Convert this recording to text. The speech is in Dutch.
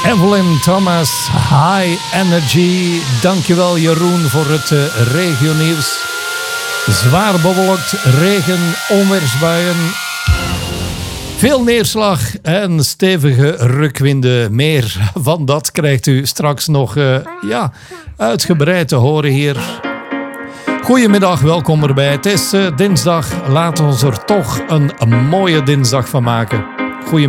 Evelyn Thomas, High Energy. Dankjewel Jeroen voor het regionieuws. Zwaar bewolkt, regen, onweersbuien. Veel neerslag en stevige rukwinden. Meer van dat krijgt u straks nog uitgebreid te horen hier. Goedemiddag, welkom erbij. Het is dinsdag. Laten we er toch een mooie dinsdag van maken.